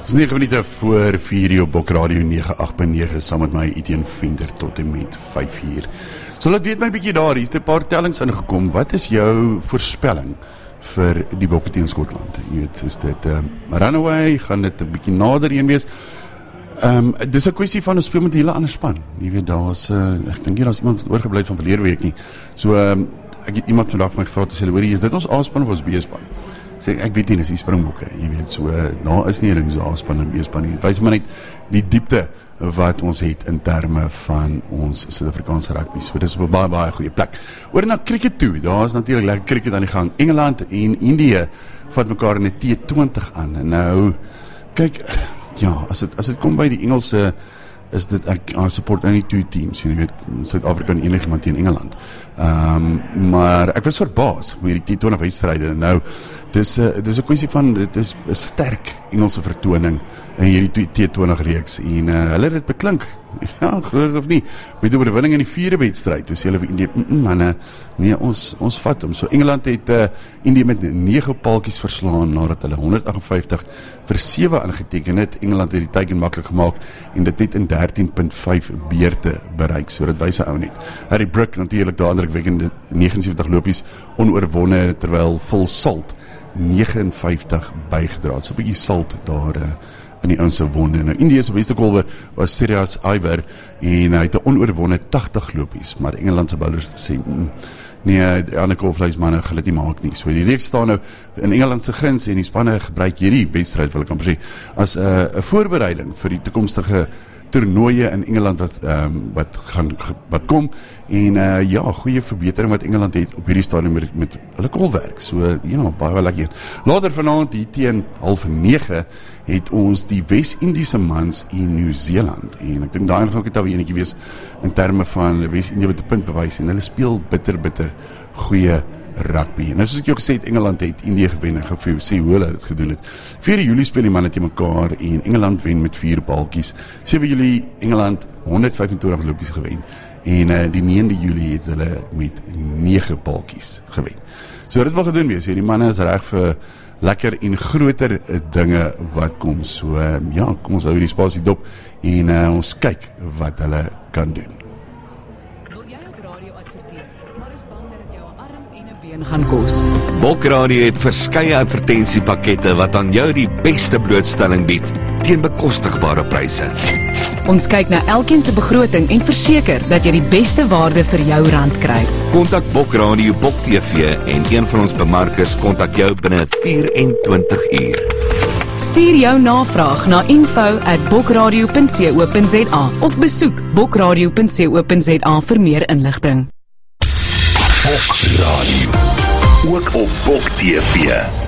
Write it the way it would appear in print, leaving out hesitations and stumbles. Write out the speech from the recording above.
Dis 9 minute voor 4 op Bok Radio 98.9 saam met my Etienne Venter tot en met 5 uur. So laat weet my bietjie daar, hier het 'n paar tellings ingekom. Wat is jou voorspelling vir die Bokke teen Skotland? Jy weet, is dit runaway, gaan dit 'n bietjie nader een wees? Dis 'n kwessie van ons speel met 'n hele ander span. Jy weet, daar's ek dink hier daar's iemand wat oorgebly het van verlede week nie. So ek het iemand vandag vir my gevra te sê, hoor, is dit ons A-span of ons B-span? Sê ek weet nie, dis die Springbokke, jy weet, so daar is nie 'n ding so A-span en B-span nie. Dit wys maar net die diepte wat ons het in terme van ons Suid-Afrikaanse rugby. So dis op 'n baie baie goeie plek. Oor na cricket toe. Daar is natuurlik lekker cricket aan die gang. Engeland en Indië vat mekaar in 'n T20 aan. En nou kyk, ja, as dit kom by die Engelse, is dit ek support only two teams, jy weet, Suid-Afrika en enigiemand teen Engeland. Maar ek was verbaas met die T20 wedstryde. Nou dis 'n kwessie van dit is 'n sterk Engelse vertoning in hierdie T20 reeks en hulle het dit beklink. Ja, glo dit of nie, met die oorwinning in die 4de wedstryd. Dus hulle vir Indië, manne, nee, ons vat hom. So Engeland het Indië met 9 paaltjies verslaan nadat hulle 158-7 aangeteken het. Engeland het die teiken maklik gemaak en dit net in 13.5 beurte bereik. So dit wys 'n ou net. Harry Brook natuurlik daai indrukwekkende 79 lopies onoorwonne terwyl Phil Salt 59 bygedra het. So 'n bietjie salt daar in die ouense wonde. Nou Indië se beste bowler was Sirius Iyer en hy het 'n onoorwonne 80 lopies, maar Engeland se bowlers sê nee, die ander kolvleismanne gaan dit nie maak nie. So die reeks staan nou in Engeland se guns en die spanne gebruik hierdie wedstryd, wil ek amper sê, as 'n voorbereiding vir die toekomstige toernooie in Engeland wat kom en ja, goeie verbetering wat Engeland het op hierdie stadium met hulle kolwerk. So ja, baie lekker. Later vanaand hier teen 8:30 het ons die Wes-Indiese mans en Nieu-Seeland en ek dink daai gaan ook net 'n enetjie wees in terme van Wes-Indië wat 'n punt bewys en hulle speel bitter goeie rugby. En nou soos ek jou gesê het, Engeland het Indië gewen en sê hoe hulle dit gedoen het. 4 Julie speel die manne teen mekaar en Engeland wen met 4 paaltjies. 7 Julie Engeland 125 lopies gewen en die 9de Julie het hulle met 9 paaltjies gewen. So dit wil gedoen wees. Die manne is reg vir lekker en groter dinge wat kom. So ja, kom ons hou hierdie spasie dop en ons kyk wat hulle kan doen. Gaan kos. Bok Radio het verskeie advertensiepakkette wat aan jou die beste blootstelling bied teen bekostigbare pryse. Ons kyk na elkeen se begroting en verseker dat jy die beste waarde vir jou rand kry. Kontak Bok Radio, Bok TV en een van ons bemarkers kontak jou binne 24 uur. Stuur jou navraag na info@bokradio.co.za of besoek bokradio.co.za vir meer inligting. Bok Radio, ook op Bok TV.